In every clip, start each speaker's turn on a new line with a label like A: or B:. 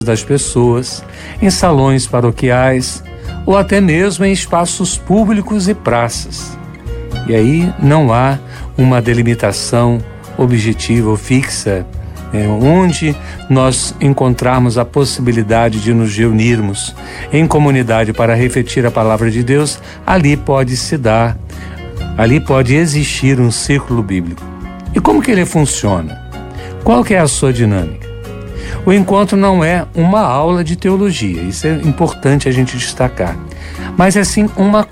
A: das pessoas, em salões paroquiais ou até mesmo em espaços públicos e praças. E aí não há uma delimitação objetiva ou fixa, onde nós encontrarmos a possibilidade de nos reunirmos em comunidade para refletir a palavra de Deus, ali pode existir um círculo bíblico. E como que ele funciona? Qual que é a sua dinâmica? O encontro não é uma aula de teologia, isso é importante a gente destacar, mas é sim uma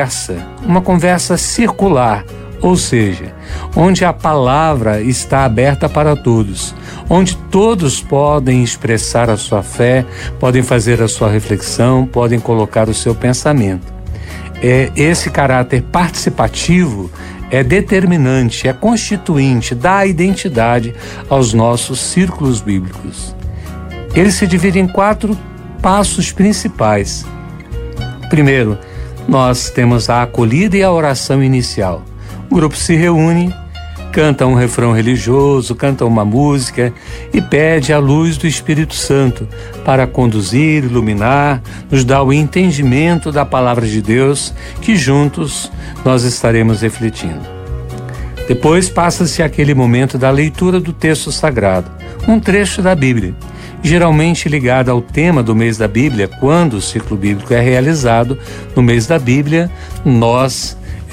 A: conversa circular, ou seja, onde a palavra está aberta para todos, onde todos podem expressar a sua fé, podem fazer a sua reflexão, podem colocar o seu pensamento. Esse caráter participativo é determinante, é constituinte, dá identidade aos nossos círculos bíblicos. Ele se divide em 4 passos principais. Primeiro, nós temos a acolhida e a oração inicial. O grupo se reúne, canta um refrão religioso, canta uma música e pede a luz do Espírito Santo para conduzir, iluminar, nos dar o entendimento da palavra de Deus que juntos nós estaremos refletindo. Depois passa-se aquele momento da leitura do texto sagrado, um trecho da Bíblia, geralmente ligado ao tema do mês da Bíblia. Quando o ciclo bíblico é realizado no mês da Bíblia, nós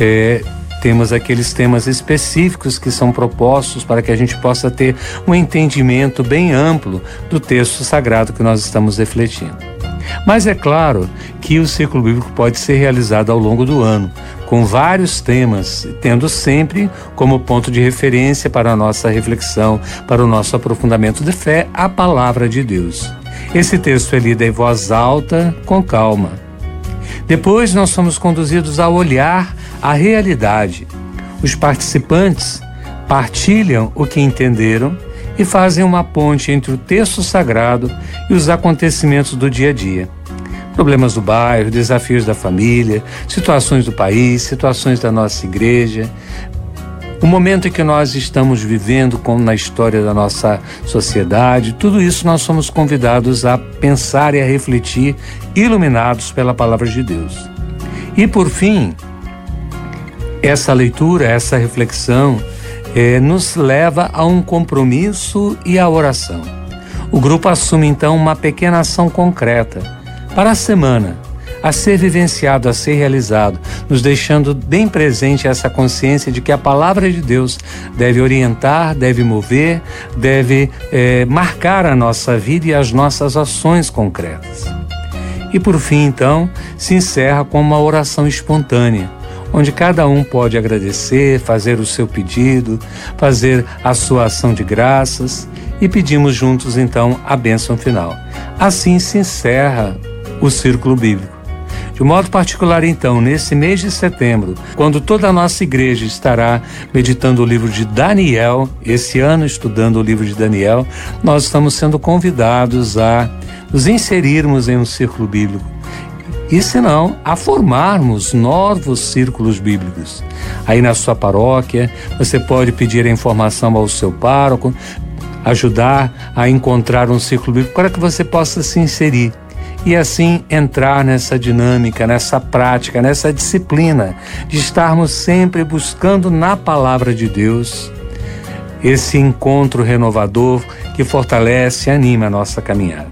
A: temos aqueles temas específicos que são propostos para que a gente possa ter um entendimento bem amplo do texto sagrado que nós estamos refletindo. Mas é claro que o ciclo bíblico pode ser realizado ao longo do ano, com vários temas, tendo sempre como ponto de referência para a nossa reflexão, para o nosso aprofundamento de fé, a palavra de Deus. Esse texto é lido em voz alta, com calma. Depois nós somos conduzidos a olhar a realidade. Os participantes partilham o que entenderam e fazem uma ponte entre o texto sagrado e os acontecimentos do dia a dia. Problemas do bairro, desafios da família, situações do país, situações da nossa igreja, o momento em que nós estamos vivendo na história da nossa sociedade, tudo isso nós somos convidados a pensar e a refletir, iluminados pela palavra de Deus. E por fim, essa leitura, essa reflexão nos leva a um compromisso e à oração. O grupo assume então uma pequena ação concreta para a semana, a ser vivenciado, a ser realizado, nos deixando bem presente essa consciência de que a palavra de Deus deve orientar, deve mover, deve marcar a nossa vida e as nossas ações concretas. E por fim, então, se encerra com uma oração espontânea, onde cada um pode agradecer, fazer o seu pedido, fazer a sua ação de graças e pedimos juntos, então, a bênção final. Assim se encerra o círculo bíblico. De um modo particular, então, nesse mês de setembro, quando toda a nossa igreja estará meditando o livro de Daniel, esse ano estudando o livro de Daniel, nós estamos sendo convidados a nos inserirmos em um círculo bíblico. E se não, a formarmos novos círculos bíblicos. Aí na sua paróquia, você pode pedir a informação ao seu pároco, ajudar a encontrar um círculo bíblico para que você possa se inserir. E assim entrar nessa dinâmica, nessa prática, nessa disciplina de estarmos sempre buscando na palavra de Deus esse encontro renovador que fortalece e anima a nossa caminhada.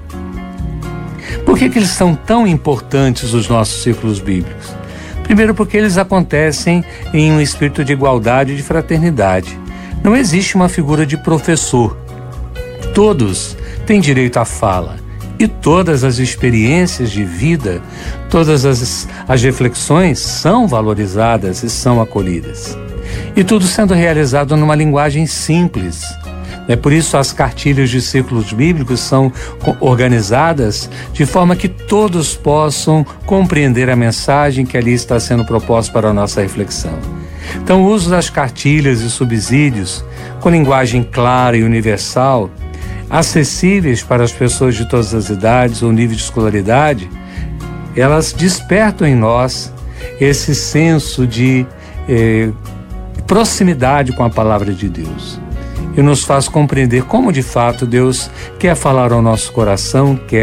A: Por que eles são tão importantes, os nossos círculos bíblicos? Primeiro, porque eles acontecem em um espírito de igualdade e de fraternidade. Não existe uma figura de professor. Todos têm direito à fala. E todas as experiências de vida, todas as reflexões são valorizadas e são acolhidas. E tudo sendo realizado numa linguagem simples. Por isso as cartilhas de círculos bíblicos são organizadas de forma que todos possam compreender a mensagem que ali está sendo proposta para a nossa reflexão. Então o uso das cartilhas e subsídios com linguagem clara e universal, acessíveis para as pessoas de todas as idades ou nível de escolaridade, elas despertam em nós esse senso de proximidade com a palavra de Deus. e nos faz compreender como de fato Deus quer falar ao nosso coração, quer